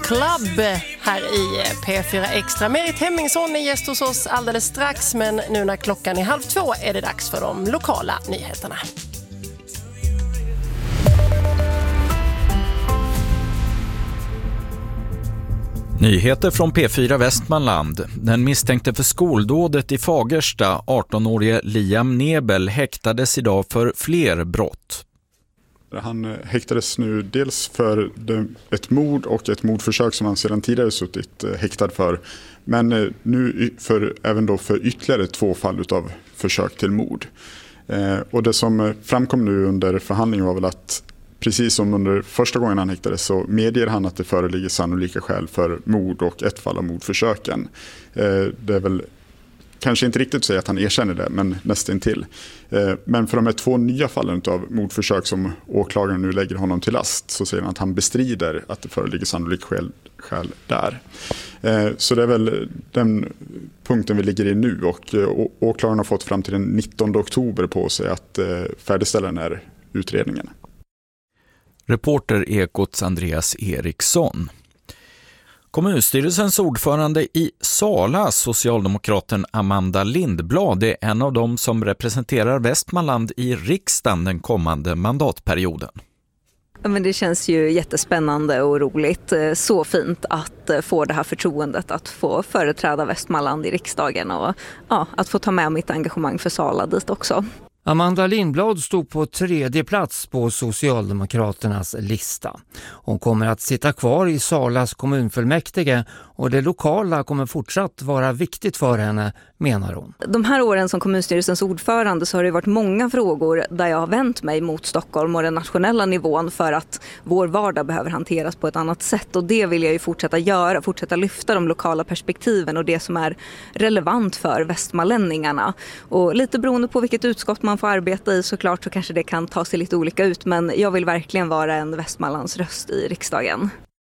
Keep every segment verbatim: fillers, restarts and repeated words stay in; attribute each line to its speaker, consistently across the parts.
Speaker 1: Club här i P fyra Extra. Merit Hemmingsson är gäst hos oss alldeles strax, men nu när klockan är halv två är det dags för de lokala nyheterna.
Speaker 2: Nyheter från P fyra Västmanland. Den misstänkte för skoldådet i Fagersta, arton-årige Liam Nebel, häktades idag för fler brott.
Speaker 3: Han häktades nu dels för ett mord och ett mordförsök som han sedan tidigare suttit häktad för. Men nu för, även då för ytterligare två fall av försök till mord. Och det som framkom nu under förhandlingen var väl att precis som under första gången han häktades så medger han att det föreligger sannolika skäl för mord och ett fall av mordförsöken. Det är väl kanske inte riktigt att säga att han erkänner det, men nästan till. Men för de här två nya fallen av mordförsök som åklagaren nu lägger honom till last så säger han att han bestrider att det föreligger sannolika skäl, skäl där. Så det är väl den punkten vi ligger i nu, och åklagaren har fått fram till den nittonde oktober på sig att färdigställa den här utredningen.
Speaker 2: Reporter Ekots Andreas Eriksson. Kommunstyrelsens ordförande i Sala, socialdemokraten Amanda Lindblad, är en av dem som representerar Västmanland i riksdagen den kommande mandatperioden.
Speaker 4: Ja, men det känns ju jättespännande och roligt. Så fint att få det här förtroendet att få företräda Västmanland i riksdagen och ja, att få ta med mitt engagemang för Sala dit också.
Speaker 5: Amanda Lindblad stod på tredje plats på Socialdemokraternas lista. Hon kommer att sitta kvar i Salas kommunfullmäktige och det lokala kommer fortsatt vara viktigt för henne, menar hon.
Speaker 4: De här åren som kommunstyrelsens ordförande så har det varit många frågor där jag har vänt mig mot Stockholm och den nationella nivån för att vår vardag behöver hanteras på ett annat sätt. Och det vill jag ju fortsätta göra, fortsätta lyfta de lokala perspektiven och det som är relevant för västmanlänningarna. Och lite beroende på vilket utskott man får arbeta i såklart så kanske det kan ta sig lite olika ut, men jag vill verkligen vara en Västmanlands röst i riksdagen.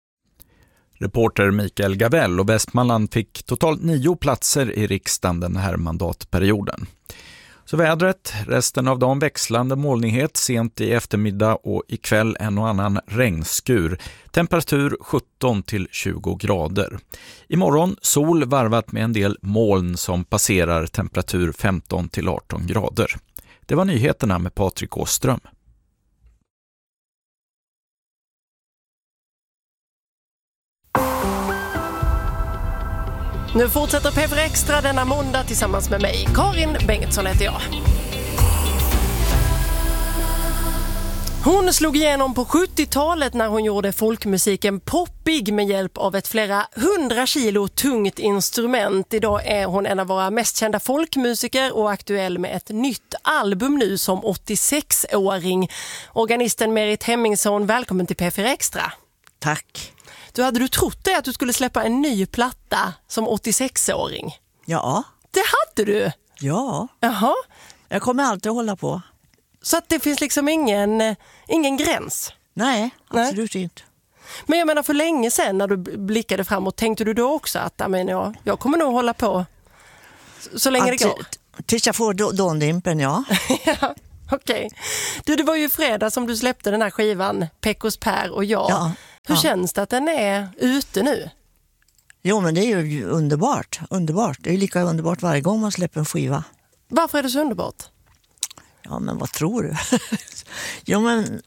Speaker 2: Reporter Mikael Gavell, och Västmanland fick totalt nio platser i riksdagen den här mandatperioden. Så vädret, resten av dagen växlande molnighet, sent i eftermiddag och ikväll en och annan regnskur. Temperatur sjutton till tjugo grader. Imorgon sol varvat med en del moln som passerar, temperatur femton till arton grader. Det var nyheterna med Patrik Åström.
Speaker 1: Nu fortsätter P fyra Extra denna måndag tillsammans med mig. Karin Bengtsson heter jag. Hon slog igenom på sjuttiotalet när hon gjorde folkmusiken poppig med hjälp av ett flera hundra kilo tungt instrument. Idag är hon en av våra mest kända folkmusiker och aktuell med ett nytt album nu som åttiosex-åring. Organisten Merit Hemmingsson, välkommen till P fyra Extra.
Speaker 6: Tack.
Speaker 1: Du, hade du trott dig att du skulle släppa en ny platta som åttiosex-åring?
Speaker 6: Ja.
Speaker 1: Det hade du?
Speaker 6: Ja.
Speaker 1: Jaha.
Speaker 6: Jag kommer alltid att hålla på.
Speaker 1: Så att det finns liksom ingen, ingen gräns?
Speaker 6: Nej, absolut
Speaker 1: Nej.
Speaker 6: inte.
Speaker 1: Men jag menar, för länge sedan när du blickade framåt, tänkte du då också att amen, ja, jag kommer nog hålla på så, så länge att, det går?
Speaker 6: Tills jag får då, dåndimpen, ja.
Speaker 1: Ja. Okej. Okay. Du, det var ju fredag som du släppte den här skivan Pekos Per och jag.
Speaker 6: Ja.
Speaker 1: Hur
Speaker 6: ja.
Speaker 1: känns det att den är ute nu?
Speaker 6: Jo, men det är ju underbart. Underbart. Det är ju lika underbart varje gång man släpper en skiva.
Speaker 1: Varför är det så underbart?
Speaker 6: Ja, men vad tror du? Jo, men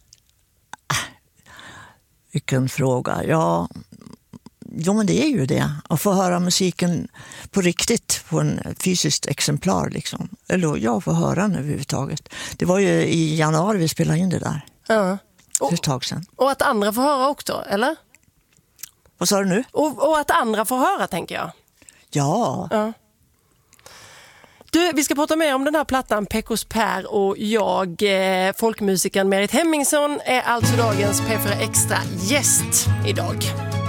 Speaker 6: vilken fråga. Ja, jo, men det är ju det. Att få höra musiken på riktigt, på en fysiskt exemplar liksom. Eller jag får höra den överhuvudtaget. Det var ju i januari vi spelade in det där.
Speaker 1: Ja.
Speaker 6: För ett tag sedan.
Speaker 1: Och att andra får höra också, eller?
Speaker 6: Vad sa du nu?
Speaker 1: Och, och att andra får höra, tänker jag.
Speaker 6: Ja.
Speaker 1: Ja. Du, vi ska prata mer om den här plattan Pekos Per och jag. Eh, folkmusikern Merit Hemmingsson är alltså dagens P fyra Extra gäst idag.